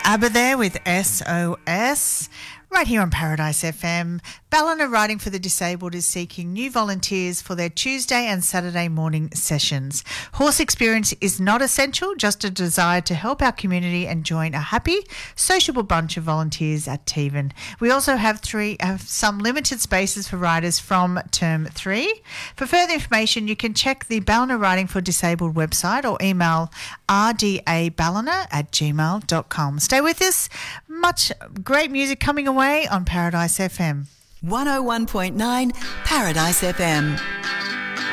ABBA there with SOS. Right here on Paradise FM, Ballina Riding for the Disabled is seeking new volunteers for their Tuesday and Saturday morning sessions. Horse experience is not essential, just a desire to help our community and join a happy, sociable bunch of volunteers at Tevan. We also have some limited spaces for riders from Term 3. For further information, you can check the Ballina Riding for Disabled website or email rdaballina@gmail.com. Stay with us. Much great music coming away on Paradise FM. 101.9 Paradise FM.